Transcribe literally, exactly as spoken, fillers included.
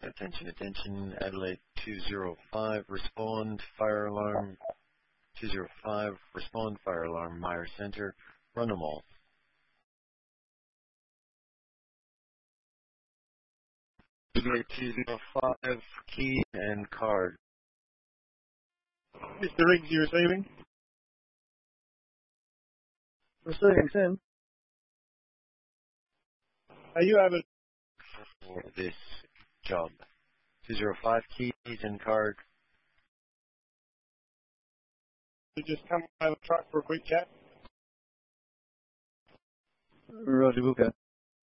Attention, attention, Adelaide two zero five, respond, fire alarm, two zero five, respond, fire alarm, Meyer Center, run them all. Adelaide two zero five, key and card. Mister Riggs, you receiving? Receiving, Tim. Are you able For this job. two zero five, keys and card. to just come over the truck for a quick chat? Roger, we'll go.